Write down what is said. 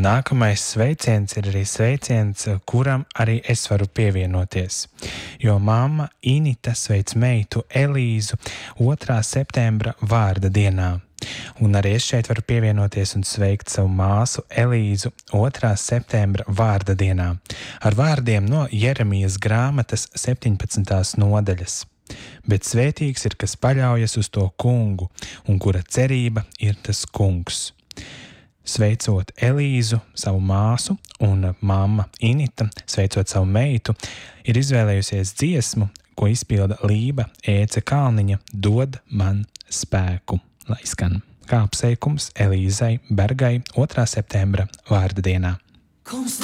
nākamais sveiciens ir arī sveiciens, kuram arī es varu pievienoties. Jo mamma Inita sveic meitu Elīzu 2. septembra vārda dienā. Un arī es šeit varu pievienoties un sveikt savu māsu Elīzu 2. septembra vārda dienā. Ar vārdiem no Jeremijas grāmatas 17. nodaļas. Bet svētīgs ir, kas paļaujas uz to kungu, un kura cerība ir tas kungs. Sveicot Elīzu, savu māsu, un mamma Inita, sveicot savu meitu, ir izvēlējusies dziesmu, ko izpilda Lība Ēce Kalniņa, Dod man spēku. Lai skan kā apsveikums Elīzai Bergai 2. septembra vārda dienā.